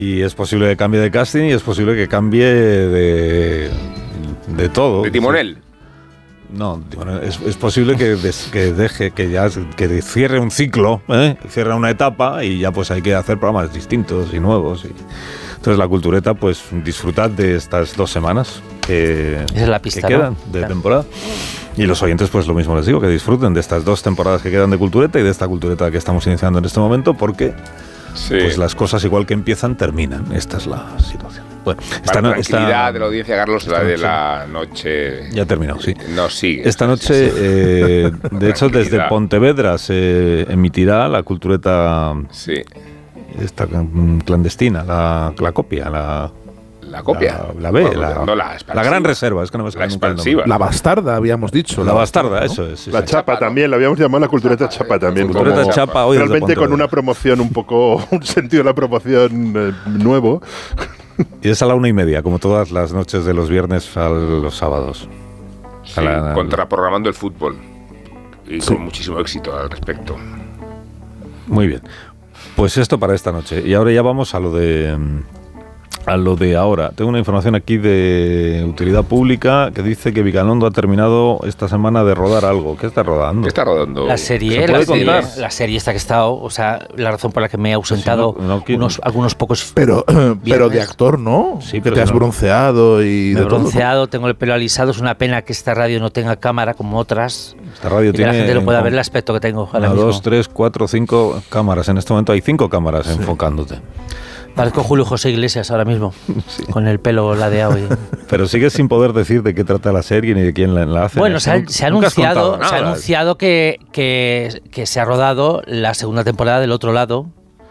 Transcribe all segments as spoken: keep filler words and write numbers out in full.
Y es posible que cambie de casting y es posible que cambie de, de todo. ¿De timonel? No, es, es posible que, des, que deje, que ya que cierre un ciclo, ¿eh? cierre una etapa y ya pues hay que hacer programas distintos y nuevos. Y, entonces la Cultureta, pues disfrutad de estas dos semanas que, Esa es la pista, que quedan ¿no? de Claro. temporada. Y los oyentes, pues lo mismo les digo, que disfruten de estas dos temporadas que quedan de Cultureta y de esta Cultureta que estamos iniciando en este momento, porque Sí. pues las cosas igual que empiezan, terminan. Esta es la situación. Bueno, Para no- tranquilidad esta- de la audiencia, Carlos, esta la de noche- la noche... Ya ha terminado, sí. No, sigue. Esta noche, eh, de hecho, desde Tranquilidad. Pontevedra se emitirá la Cultureta Sí. esta mm, clandestina, la, la copia, la... La copia. La, la B, Bueno, la, no, la la expansiva. gran reserva, es que no me La sale nunca el nombre. expansiva. La bastarda, habíamos dicho. La bastarda, ¿no? eso es. sí, La sí. chapa Chapa, ¿no? también, la habíamos llamado la Cultureta Chapa también. Cultureta como- Chapa hoy desde realmente con Pontevedra. una promoción un poco, un sentido de la promoción eh, nuevo. Y es a la una y media, como todas las noches de los viernes a los sábados. Sí, A la- contraprogramando el fútbol. Y Sí. con muchísimo éxito al respecto. Muy bien. Pues esto para esta noche. Y ahora ya vamos a lo de mm, a lo de ahora. Tengo una información aquí de utilidad pública que dice que Vigalondo ha terminado esta semana de rodar algo. ¿Qué está rodando? ¿Qué está rodando? La serie, ¿Se la puede serie, contar? la serie esta que he estado, o sea, la razón por la que me he ausentado no- no quiero- unos, algunos pocos Pero, pero viernes. de actor, ¿no? Sí, que pero te has no. bronceado y Me de he todo, ¿no? bronceado, tengo el pelo alisado, es una pena que esta radio no tenga cámara como otras Esta radio y que tiene la gente lo pueda en- ver el aspecto que tengo ahora Una, mismo. dos, tres, cuatro, cinco cámaras. En este momento hay cinco cámaras enfocándote. Parezco Julio José Iglesias ahora mismo, con el pelo ladeado. Y... Pero sigues sin poder decir de qué trata la serie ni de quién la, la hace. Bueno, Es se que ha, nunca- se ha nunca has anunciado, contado se ha nada. anunciado que, que, que se ha rodado la segunda temporada del Otro Lado.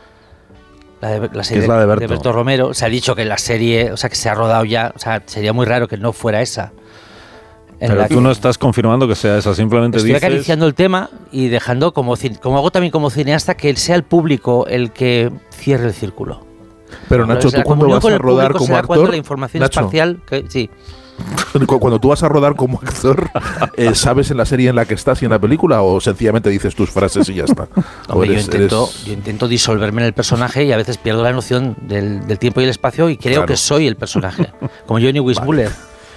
La, de, la serie es la de Berto. Romero. Se ha dicho que la serie, o sea, que se ha rodado ya. O sea, sería muy raro que no fuera esa. En Pero la tú que- no estás confirmando que sea esa, simplemente Estoy dices... acariciando el tema y dejando, como, cin- como hago también como cineasta, que sea el público el que cierre el círculo. Pero Nacho, Entonces, tú la cuando comunión vas con a el rodar público como será cuando actor, la información Nacho, espacial, que, sí. cu- cuando tú vas a rodar como actor, eh, ¿sabes en la serie en la que estás y en la película o sencillamente dices tus frases y ya está? O Hombre, yo, eres- intento, eres- yo intento disolverme en el personaje y a veces pierdo la noción del, del tiempo y el espacio y creo Claro. que soy el personaje, como Johnny Weissmuller.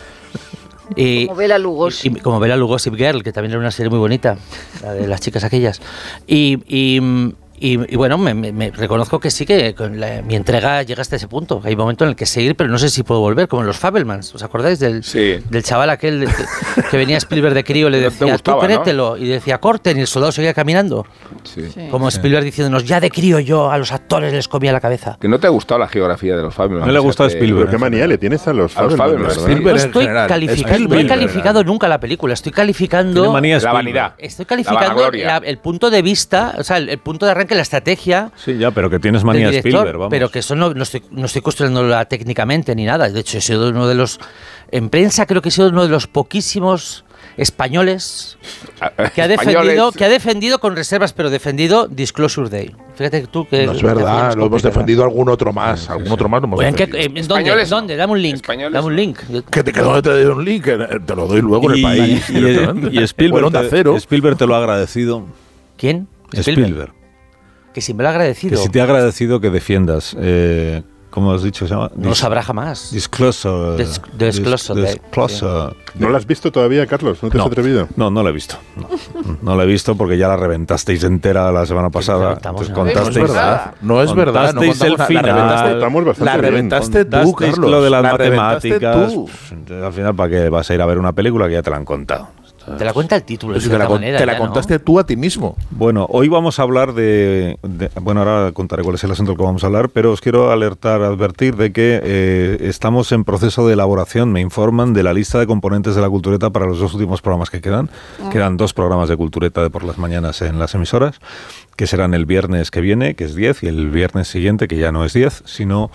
Y, Como Bela Lugosi. y como Bela Lugosi Girl, que también era una serie muy bonita, la de las chicas aquellas. Y, y, y, y bueno, me, me- me reconozco que sí que con la- mi entrega llega hasta ese punto. Hay un momento en el que seguir, pero no sé si puedo volver, como en los Fabelmans. ¿Os acordáis del, Sí. del chaval aquel de- que, que venía Spielberg de crío y le No te decía, gustaba, tú ¿no? créetelo? Y decía, corten, y el soldado seguía caminando. Sí. Sí. Como Spielberg diciéndonos, ya de crío yo a los actores les comía la cabeza. Que no te ha gustado la geografía de los Fabelmans. No le ha gustado Fíjate. Spielberg. Pero qué manía le tienes a los A los Fabelmans, Fabelmans, ¿verdad? Spielberg. No en estoy, general, calificando, Spielberg no he en general. calificado nunca la película, estoy calificando... Tiene manía La Spielberg. vanidad. Estoy La calificando vanagloria. la- el punto de vista, o sea, el, el punto de arranque, la estrategia Sí, ya, pero que tienes del manía director, Spielberg, vamos. pero que eso no, no estoy, no estoy construyéndola técnicamente ni nada. De hecho, he sido uno de los... En prensa creo que he sido uno de los poquísimos españoles que ha defendido, Españoles. que ha defendido con reservas, pero defendido Disclosure Day. Fíjate tú que... No es que verdad, hacíamos lo hemos complicado. defendido algún otro más. Algún otro más lo hemos Oye, ¿en qué- defendido. en ¿dónde? Españoles no. ¿Dónde? Dame un link. Españoles Dame un no. link. Que te quedo, te doy un link, eh, te lo doy luego en el Y, país. y- directamente. y O en Spielberg, Onda te, Cero. Spielberg te lo ha agradecido. ¿Quién? Spielberg. Que si me lo ha agradecido. Que si te ha agradecido que defiendas, eh, ¿cómo has dicho? ¿Se llama? No lo Dis- sabrá jamás. Disclosure. Dis- disclosure Dis- day. disclosure. ¿No lo has visto todavía, Carlos? ¿No te No. has atrevido? No, no la he visto. No, no la he visto porque ya la reventasteis entera la semana pasada. reventamos, Entonces ¿no? No es contasteis, verdad, no es verdad. No contasteis el contamos nada. final. La reventaste, Estamos bastante la bien. reventaste tú, contasteis Carlos. lo de las la reventaste matemáticas. tú. Pues, al final, ¿para qué vas a ir a ver una película que ya te la han contado? Te la cuenta el título, de Pues si te la, cierta con- manera. te la ya, ¿no? contaste tú a ti mismo. Bueno, hoy vamos a hablar de, de- Bueno, ahora contaré cuál es el asunto del que vamos a hablar, pero os quiero alertar, advertir de que eh, estamos en proceso de elaboración, me informan, de la lista de componentes de la Cultureta para los dos últimos programas que quedan. Quedan dos programas de Cultureta de por las mañanas en las emisoras, que serán el viernes que viene, que es diez, y el viernes siguiente, que ya no es diez, sino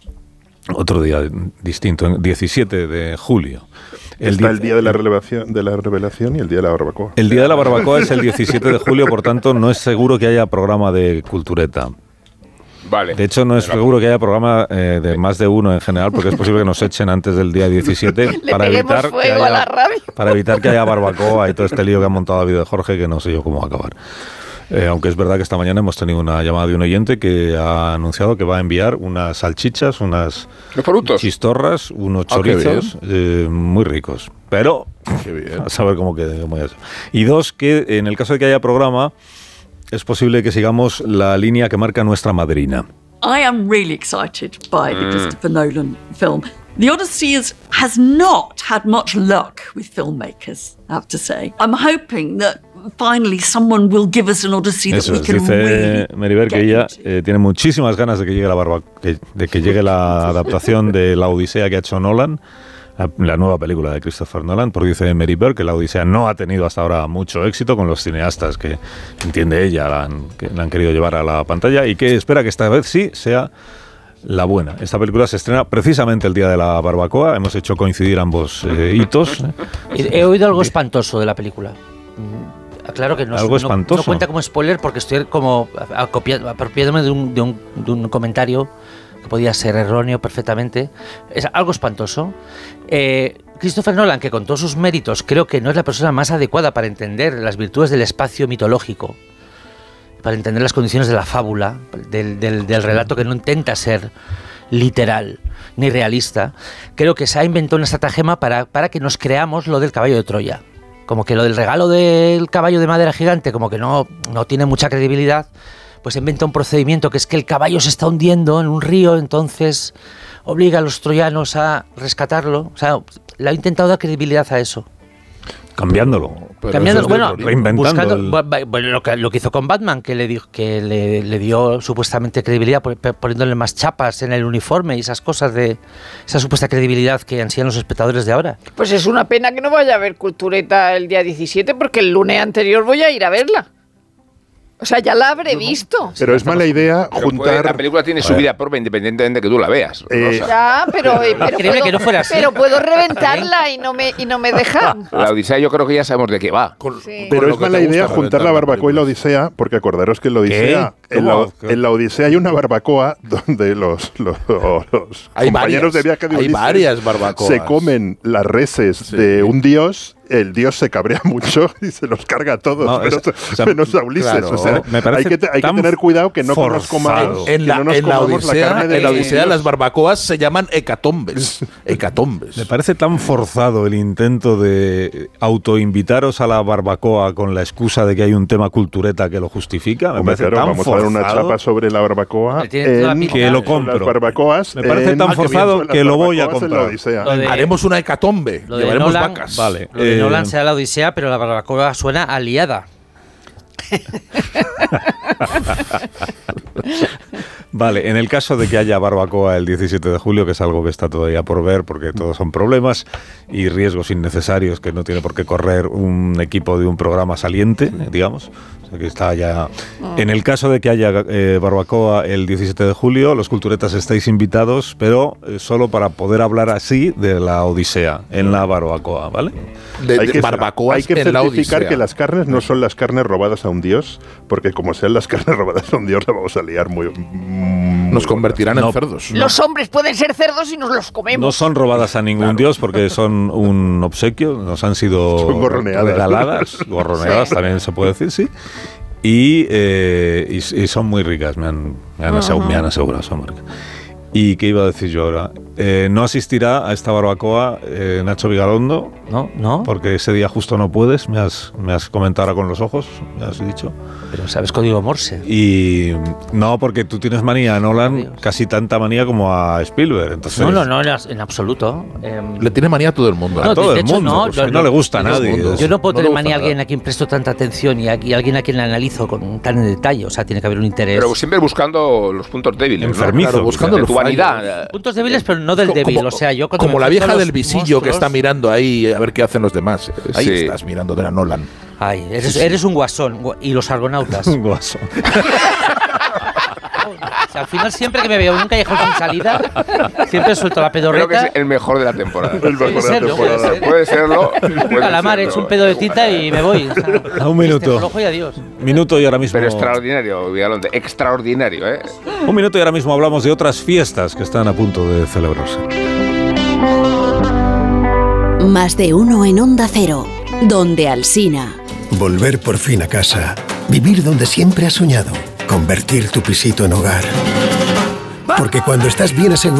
otro día distinto, el diecisiete de julio. Está die- el día de la revelación, de la revelación y el día de la barbacoa. El día de la barbacoa es el diecisiete de julio, por tanto no es seguro que haya programa de Cultureta. Vale. De hecho, no es seguro que haya programa eh, de más de uno en general, porque es posible que nos echen antes del día diecisiete Le para peguemos evitar, que fuego a la haya, radio. para evitar que haya barbacoa y todo este lío que ha montado David de Jorge, que no sé yo cómo va a acabar. Eh, aunque es verdad que esta mañana hemos tenido una llamada de un oyente que ha anunciado que va a enviar unas salchichas, unas chistorras, unos Ah, qué chorizos eh, muy ricos. Pero Qué bien. a saber cómo quede. Cómo es. Y dos, que en el caso de que haya programa, es posible que sigamos la línea que marca nuestra madrina. I am really excited by the Christopher Nolan film. The Odyssey is, has not had much luck with filmmakers, I have to say. I'm hoping that finally someone will give us an Odyssey Eso that we es, can dice really Meribel que get ella into. eh, tiene muchísimas ganas de que llegue la barba, que- de que llegue la adaptación de La Odisea que ha hecho Nolan, la, la nueva película de Christopher Nolan, porque dice Meribel que La Odisea no ha tenido hasta ahora mucho éxito con los cineastas que entiende ella, la han, que la han querido llevar a la pantalla y que espera que esta vez sí sea la buena. Esta película se estrena precisamente el día de la barbacoa. Hemos hecho coincidir ambos eh, hitos. He, he oído algo espantoso de la película. Mm, Claro que no, Algo no- espantoso. no cuenta como spoiler porque estoy como acopia- apropiándome de un, de, un, de un comentario que podía ser erróneo perfectamente. Es algo espantoso. Eh, Christopher Nolan, que con todos sus méritos creo que no es la persona más adecuada para entender las virtudes del espacio mitológico, para entender las condiciones de la fábula, del, del, del relato que no intenta ser literal ni realista, creo que se ha inventado una estratagema para, para que nos creamos lo del caballo de Troya. Como que lo del regalo del caballo de madera gigante como que no, no tiene mucha credibilidad, pues inventa un procedimiento que es que el caballo se está hundiendo en un río, entonces obliga a los troyanos a rescatarlo. O sea, le ha intentado dar credibilidad a eso. Cambiándolo. Pero Cambiando, eso es de bueno, Ronin. reinventando buscando, el- bu- bu- bueno, lo que, lo que hizo con Batman, que le dijo que le, le dio supuestamente credibilidad por- por- poniéndole más chapas en el uniforme y esas cosas de esa supuesta credibilidad que ansían los espectadores de ahora. Pues es una pena que no vaya a ver Cultureta el día diecisiete porque el lunes anterior voy a ir a verla. O sea, ya la habré visto. Pero es mala idea Pero puede- juntar... la película tiene su vida propia independientemente de que tú la veas. Eh, Rosa. Ya, pero, eh, pero, Increíble puedo, que no fuera así. pero puedo reventarla y no me, y no me dejan. La Odisea yo creo que ya sabemos de qué va. Con- Sí. con Pero lo es que mala te gusta idea juntar la reventar barbacoa y la películas. Odisea, porque acordaros que en la Odisea, ¿Qué? en la, ¿Cómo? en la Odisea hay una barbacoa donde los, los, los Hay compañeros varias, de viaje de hay Ulises varias barbacoas. se comen las reses Sí. de un dios. El dios se cabrea mucho y se los carga a todos, No, menos, es- o sea, menos a Ulises. claro, o sea, me parece hay que, te- hay que tan tener cuidado que no nos forzado. comamos, En que la, no nos en la comamos Odisea, carne de en la los Odisea dios. las barbacoas se llaman hecatombes. Hecatombes. Me parece tan forzado el intento de autoinvitaros a la barbacoa con la excusa de que hay un tema cultureta que lo justifica. Me Hombre, parece claro, tan vamos a dar una forzado chapa sobre la barbacoa Que tiene toda en pinta. que lo en compro. las barbacoas. Me parece en- tan Ah, qué bien, forzado son las que lo voy a barbacoas en la comprar. Odisea. Lo de- Haremos una hecatombe. Lo de Llevaremos Nolan- vacas. Vale. Lo de eh, Nolan será la Odisea, pero la barbacoa suena aliada. Vale, en el caso de que haya barbacoa el diecisiete de julio, que es algo que está todavía por ver, porque todos son problemas y riesgos innecesarios que no tiene por qué correr un equipo de un programa saliente, eh, digamos. O sea, que está ya. En el caso de que haya eh, barbacoa el diecisiete de julio, los culturetas estáis invitados, pero eh, solo para poder hablar así de la Odisea en la barbacoa, ¿vale? De, hay de que, barbacoas hay que en la certificar Odisea. que las carnes no son las carnes robadas a un dios, porque como sean las carnes robadas a un dios, la vamos a liar muy. muy Nos convertirán No. en cerdos. Los hombres pueden ser cerdos y nos los No comemos. son robadas a ningún dios porque son un obsequio, nos han sido Son gorroneadas. regaladas, gorroneadas Sí. también se puede decir, sí. Y, eh, y, y son muy ricas, me han, me han, asegu- me han asegurado, son muy ricas. ¿Y qué iba a decir yo ahora? Eh, no asistirá a esta barbacoa eh, Nacho Vigalondo, ¿No? ¿No? porque ese día justo no puedes, me has, me has comentado ahora con los ojos, me has dicho. Pero sabes código Morse. Y no, porque tú tienes manía a Nolan, Adiós. casi tanta manía como a Spielberg. Entonces, No, no, no, en as- en absoluto. Em, Le tiene manía a todo el mundo. a No, todo de el hecho, mundo. no, pues, no, no le gusta a todo el nadie. mundo. Es- Yo no puedo no le tener gusta manía a alguien nada. a quien presto tanta atención y a, y a alguien a quien le analizo con tan en detalle. O sea, tiene que haber un interés. Pero siempre buscando los puntos débiles. ¿no? Enfermizo. Claro, buscando de los tu fallos. vanidad. Puntos débiles, pero no del Co- débil. como- O sea, yo cuando Como me la enfrento vieja a los del visillo que monstruos- está mirando ahí a ver qué hacen los demás. Ahí Sí. estás mirando de la Nolan. Ay, eres, eres un guasón. gu- Y los argonautas. un guaso. O sea, al final, siempre que me veo en un callejón sin salida, siempre suelto la Creo que pedorreta. es el mejor de la temporada. El mejor de la Puede serlo, puede temporada. ser. Puede serlo. puede Calamar, serlo. echo un pedo de tinta y me voy. O sea, A un minuto. este flojo y adiós. Minuto y ahora mismo. Pero extraordinario, Vigalondo, extraordinario, ¿eh? Un minuto y ahora mismo hablamos de otras fiestas que están a punto de celebrarse. Más de uno en Onda Cero, donde Alsina. Volver por fin a casa Vivir donde siempre has soñado. Convertir tu pisito en hogar. Porque cuando estás bien asegurado